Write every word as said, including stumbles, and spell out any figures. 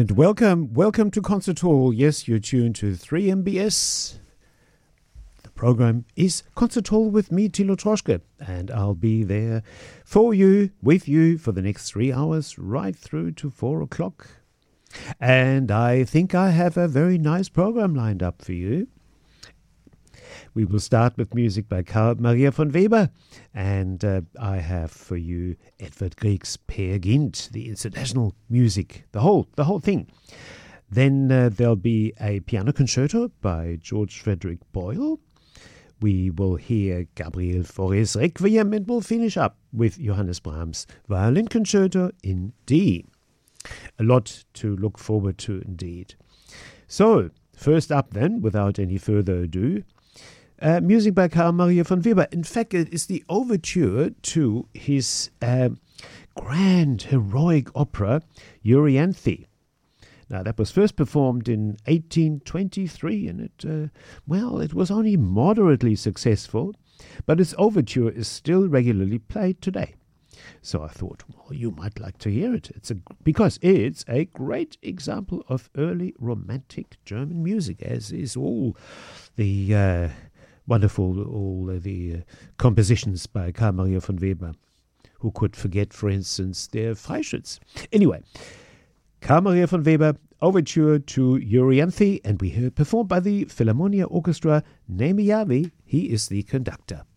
And welcome, welcome to Concert Hall. Yes, you're tuned to three M B S. The program is Concert Hall with me, Tilo Troschke, and I'll be there for you, with you, for the next three hours, right through to four o'clock. And I think I have a very nice program lined up for you. We will start with music by Carl Maria von Weber, and uh, I have for you Edvard Grieg's Peer Gynt, the incidental music, the whole, the whole thing. Then uh, there'll be a piano concerto by George Frederick Boyle. We will hear Gabriel Fauré's Requiem, and we'll finish up with Johannes Brahms' Violin Concerto in D. A lot to look forward to indeed. So, first up then, without any further ado, Uh, music by Carl Maria von Weber. In fact, it is the overture to his uh, grand, heroic opera, Euryanthe. Now, that was first performed in eighteen twenty-three, and it, uh, well, it was only moderately successful, but its overture is still regularly played today. So I thought, well, you might like to hear it. It's a, because it's a great example of early romantic German music, as is all the Uh, Wonderful, all uh, the uh, compositions by Carl Maria von Weber. Who could forget, for instance, their Freischütz? Anyway, Carl Maria von Weber, overture to Euryanthe, and we hear performed by the Philharmonia Orchestra. Name Yahweh, he is the conductor.